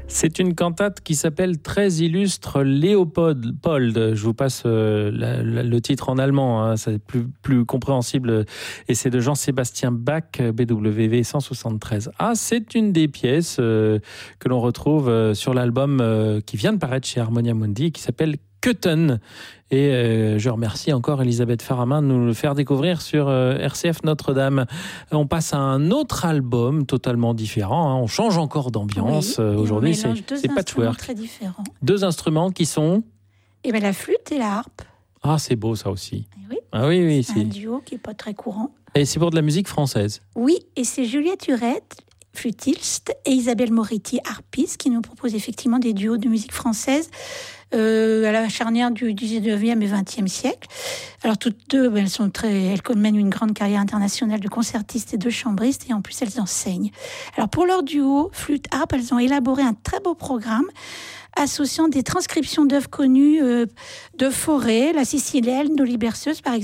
C'est une cantate qui s'appelle Très illustre Léopold. Je vous passe le titre en allemand, hein, c'est plus compréhensible. Et c'est de Jean-Sébastien Bach, BWV 173. Ah, c'est une des pièces que l'on retrouve sur l'album qui vient de paraître chez Harmonia Mundi, qui s'appelle Köthen. Et je remercie encore Elisabeth Faramin de nous le faire découvrir sur RCF Notre-Dame. On passe à un autre album totalement différent, hein. On change encore d'ambiance. Oui, aujourd'hui, c'est Patchwork. Très différents. Deux instruments qui sont... La flûte et la harpe. Ah, c'est beau ça aussi. Oui. Ah oui, c'est un duo qui n'est pas très courant. Et c'est pour de la musique française. Oui, et c'est Juliette Hurette, flûtiste, et Isabelle Moretti, harpiste, qui nous proposent effectivement des duos de musique française à la charnière du 19e et 20e siècle. Alors toutes deux, elles mènent une grande carrière internationale de concertistes et de chambristes, et en plus elles enseignent. Alors pour leur duo flûte-harpe, elles ont élaboré un très beau programme associant des transcriptions d'œuvres connues de Fauré, la Sicilienne, Noli Berceuse par exemple,